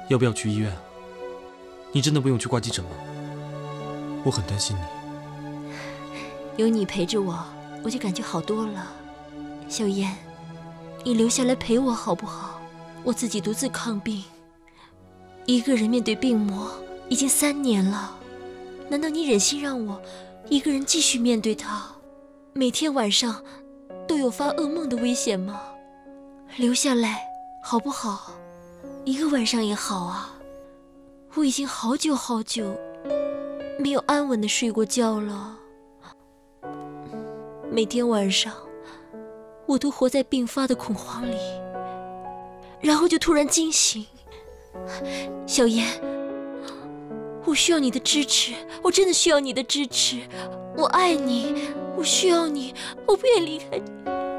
要不要去医院啊？你真的不用去挂急诊吗？我很担心你。 有你陪着我，我就感觉好多了。小燕，你留下来陪我好不好？我自己独自抗病，一个人面对病魔已经3年了，难道你忍心让我一个人继续面对它？每天晚上都有发噩梦的危险吗？留下来好不好？一个晚上也好啊。我已经好久好久没有安稳的睡过觉了。每天晚上我都活在病发的恐慌里，然后就突然惊醒。小燕，我需要你的支持，我真的需要你的支持。我爱你，我需要你，我不愿离开你。